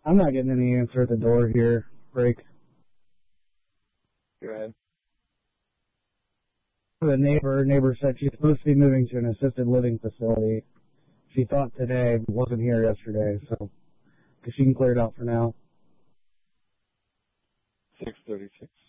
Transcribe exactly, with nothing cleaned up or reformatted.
I'm not getting any answer at the door here. Break. Go ahead. The neighbor neighbor said she's supposed to be moving to an assisted living facility. She thought today, but wasn't here yesterday, so because she can clear it out for now. six thirty-six.